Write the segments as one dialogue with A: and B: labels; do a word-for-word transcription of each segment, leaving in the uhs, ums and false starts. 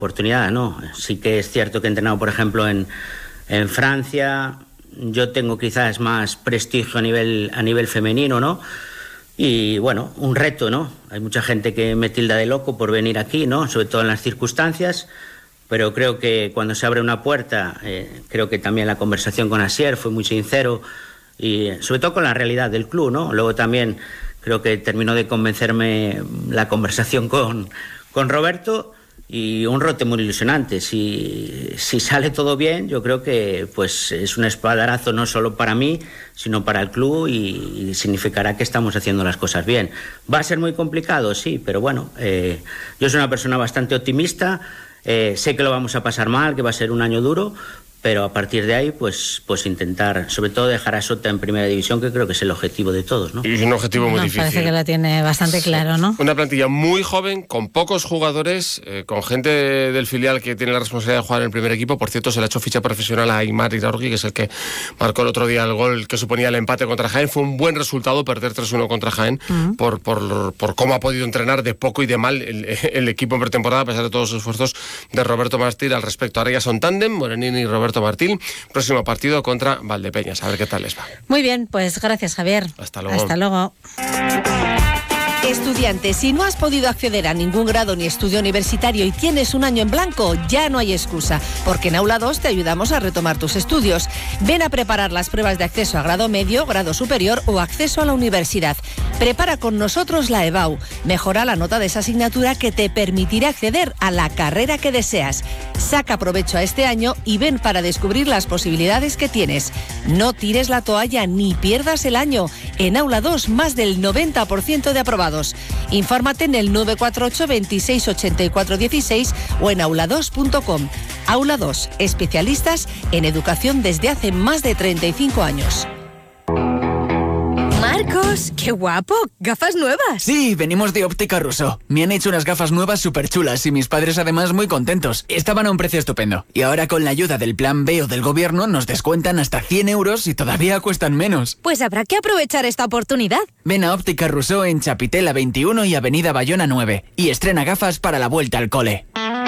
A: oportunidad, ¿no? Sí que es cierto que he entrenado, por ejemplo, en, en Francia. Yo tengo quizás más prestigio a nivel, a nivel femenino, ¿no? Y bueno, un reto, ¿no? Hay mucha gente que me tilda de loco por venir aquí, ¿no? Sobre todo en las circunstancias, pero creo que cuando se abre una puerta, eh, creo que también la conversación con Asier fue muy sincero y sobre todo con la realidad del club, ¿no? Luego también creo que terminó de convencerme la conversación con, con Roberto y un rote muy ilusionante. Si, si sale todo bien, yo creo que pues es un espaldarazo no solo para mí, sino para el club y, y significará que estamos haciendo las cosas bien. ¿Va a ser muy complicado? Sí, pero bueno, eh, yo soy una persona bastante optimista, eh, sé que lo vamos a pasar mal, que va a ser un año duro, pero a partir de ahí, pues, pues intentar, sobre todo, dejar a Sota en primera división, que creo que es el objetivo de todos, ¿no?
B: Y un objetivo muy
C: no,
B: difícil.
C: Parece que la tiene bastante
B: Sí.
C: claro, ¿no?
B: Una plantilla muy joven, con pocos jugadores, eh, con gente del filial que tiene la responsabilidad de jugar en el primer equipo. Por cierto, se le ha hecho ficha profesional a Aimar Iraurgi, que es el que marcó el otro día el gol que suponía el empate contra Jaén. Fue un buen resultado perder tres uno contra Jaén, uh-huh. por, por, por cómo ha podido entrenar de poco y de mal el, el equipo en pretemporada, a pesar de todos los esfuerzos de Roberto Martín al respecto. Ahora ya son tándem, Morenini y Roberto Martín. Próximo partido contra Valdepeñas. A ver qué tal les va.
C: Muy bien, pues gracias, Javier.
B: Hasta luego.
C: Hasta luego.
D: Estudiante, si no has podido acceder a ningún grado ni estudio universitario y tienes un año en blanco, ya no hay excusa, porque en Aula dos te ayudamos a retomar tus estudios. Ven a preparar las pruebas de acceso a grado medio, grado superior o acceso a la universidad. Prepara con nosotros la E B A U. Mejora la nota de esa asignatura que te permitirá acceder a la carrera que deseas. Saca provecho a este año y ven para descubrir las posibilidades que tienes. No tires la toalla ni pierdas el año. En Aula dos, más del noventa por ciento de aprobados. Infórmate en el nueve cuatro ocho, veintiséis, ochenta y cuatro dieciséis o en aula dos punto com. Aula dos, especialistas en educación desde hace más de treinta y cinco años.
E: Marcos, qué guapo, gafas nuevas.
F: Sí, venimos de Óptica Rousseau. Me han hecho unas gafas nuevas súper chulas y mis padres además muy contentos. Estaban a un precio estupendo. Y ahora con la ayuda del Plan B o del gobierno nos descuentan hasta cien euros y todavía cuestan menos.
E: Pues habrá que aprovechar esta oportunidad.
F: Ven a Óptica Rousseau en Chapitela veintiuno y Avenida Bayona nueve y estrena gafas para la vuelta al cole.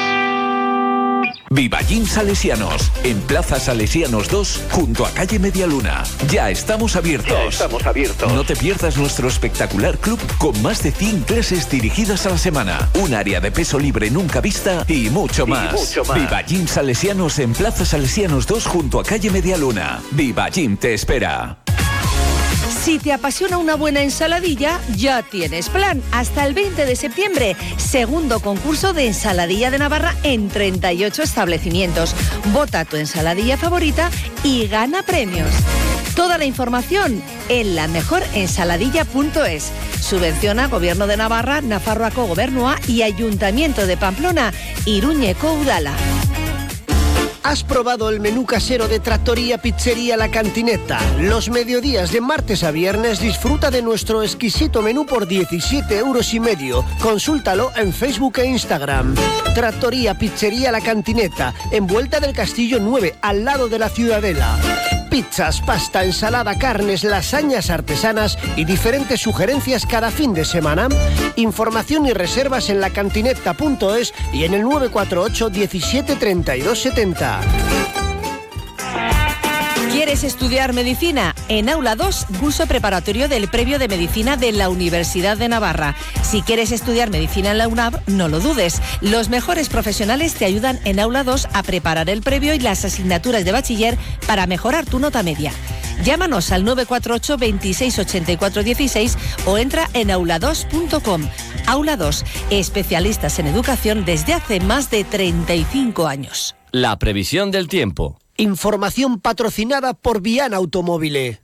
G: Vivallín Salesianos, en Plaza Salesianos dos, junto a calle Medialuna. Ya estamos abiertos.
H: Ya estamos abiertos.
G: No te pierdas nuestro espectacular club con más de cien clases dirigidas a la semana, un área de peso libre nunca vista y mucho más.
H: Y mucho más.
G: Vivallín Salesianos en Plaza Salesianos dos, junto a calle Medialuna. Vivallín te espera.
D: Si te apasiona una buena ensaladilla, ya tienes plan. Hasta el veinte de septiembre, segundo concurso de ensaladilla de Navarra en treinta y ocho establecimientos. Vota tu ensaladilla favorita y gana premios. Toda la información en la mejor ensaladilla punto es. Subvenciona Gobierno de Navarra, Nafarroako Gobernua y Ayuntamiento de Pamplona, Iruñeko Udala.
I: ¿Has probado el menú casero de Trattoria Pizzería La Cantineta? Los mediodías de martes a viernes disfruta de nuestro exquisito menú por diecisiete euros y medio. Consúltalo en Facebook e Instagram. Trattoria Pizzería La Cantineta, en Vuelta del Castillo nueve, al lado de la Ciudadela. Pizzas, pasta, ensalada, carnes, lasañas artesanas y diferentes sugerencias cada fin de semana. Información y reservas en lacantineta punto es y en el nueve cuatro ocho, diecisiete, treinta y dos, setenta.
D: ¿Quieres estudiar medicina? En Aula dos, curso preparatorio del previo de medicina de la Universidad de Navarra. Si quieres estudiar medicina en la U N A V, no lo dudes. Los mejores profesionales te ayudan en Aula dos a preparar el previo y las asignaturas de bachiller para mejorar tu nota media. Llámanos al nueve cuatro ocho, veintiséis, ochenta y cuatro dieciséis o entra en aula dos punto com. Aula dos, especialistas en educación desde hace más de treinta y cinco años.
J: La previsión del tiempo.
I: Información patrocinada por Viana Automóvil.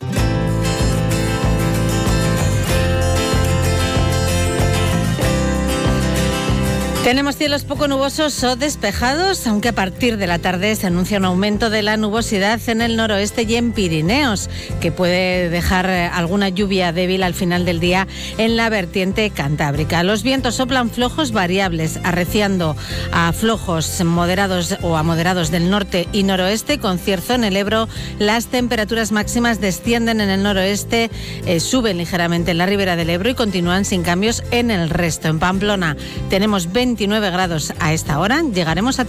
C: Tenemos cielos poco nubosos o despejados, aunque a partir de la tarde se anuncia un aumento de la nubosidad en el noroeste y en Pirineos, que puede dejar alguna lluvia débil al final del día en la vertiente cantábrica. Los vientos soplan flojos variables, arreciando a flojos moderados o a moderados del norte y noroeste, con cierzo en el Ebro. Las temperaturas máximas descienden en el noroeste, eh, suben ligeramente en la ribera del Ebro y continúan sin cambios en el resto. En Pamplona tenemos veinte veintinueve grados a esta hora. Llegaremos a